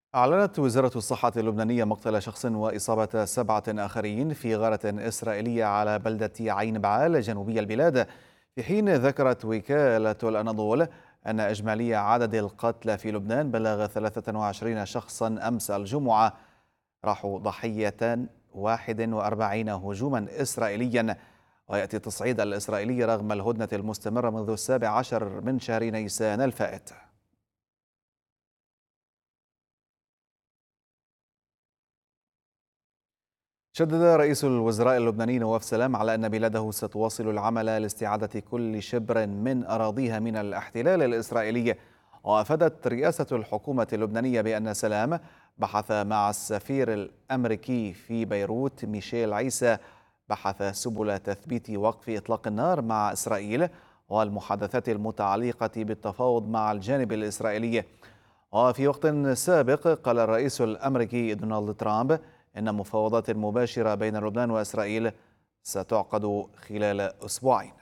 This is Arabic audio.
أعلنت وزارة الصحة اللبنانية مقتل شخص وإصابة 7 آخرين في غارة إسرائيلية على بلدة عين بعال جنوبي البلاد، في حين ذكرت وكالة الأناضول أن إجمالي عدد القتلى في لبنان بلغ 23 شخصا أمس الجمعة، راحوا ضحية 41 هجوما إسرائيليا. ويأتي التصعيد الإسرائيلي رغم الهدنة المستمرة منذ 17 من شهر نيسان الفائت. شدد رئيس الوزراء اللبناني نواف سلام على أن بلاده ستواصل العمل لاستعادة كل شبر من أراضيها من الاحتلال الإسرائيلي. وأفادت رئاسة الحكومة اللبنانية بأن سلام بحث مع السفير الأمريكي في بيروت ميشيل عيسى سبل تثبيت وقف إطلاق النار مع إسرائيل والمحادثات المتعلقة بالتفاوض مع الجانب الإسرائيلي. وفي وقت سابق قال الرئيس الأمريكي دونالد ترامب إن مفاوضات مباشرة بين لبنان وإسرائيل ستعقد خلال أسبوعين.